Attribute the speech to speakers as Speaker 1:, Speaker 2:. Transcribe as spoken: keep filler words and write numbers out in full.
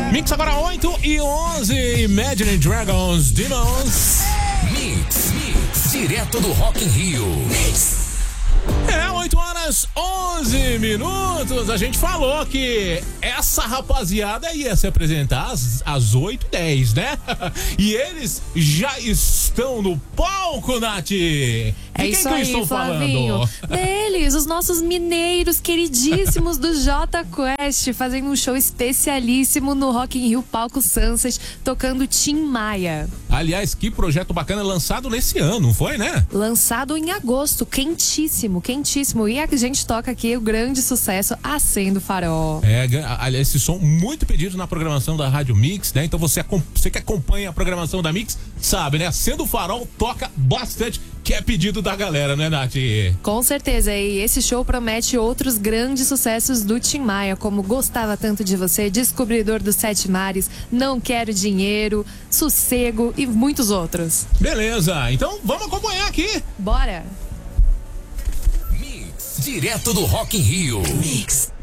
Speaker 1: Mix agora oito e onze, Imagine Dragons, Demons.
Speaker 2: Mix, Mix, direto do Rock in Rio. Mix.
Speaker 1: É, oito horas, onze minutos. A gente falou que essa rapaziada ia se apresentar às, às oito e dez, né? E eles já estão no palco, Nath. De
Speaker 3: É
Speaker 1: quem
Speaker 3: isso
Speaker 1: que eu
Speaker 3: aí,
Speaker 1: estou
Speaker 3: Flavinho.
Speaker 1: falando?
Speaker 3: Deles, os nossos mineiros queridíssimos do Jota Quest, fazendo um show especialíssimo no Rock in Rio Palco Sunset, tocando Tim Maia.
Speaker 1: Aliás, que projeto bacana, lançado nesse ano, não foi, né?
Speaker 3: Lançado em agosto, quentíssimo, quentíssimo. E a gente toca aqui o grande sucesso Acendo Farol.
Speaker 1: É, aliás, esse som muito pedido na programação da Rádio Mix, né? Então você, você que acompanha a programação da Mix, sabe, né? Acendo Farol toca bastante, que é pedido da galera, né, Nath?
Speaker 3: Com certeza, e esse show promete outros grandes sucessos do Tim Maia, como Gostava Tanto de Você, Descobridor dos Sete Mares, Não Quero Dinheiro, Sossego e muitos outros.
Speaker 1: Beleza, então vamos acompanhar aqui.
Speaker 3: Bora!
Speaker 2: Mix, direto do Rock in Rio. Mix.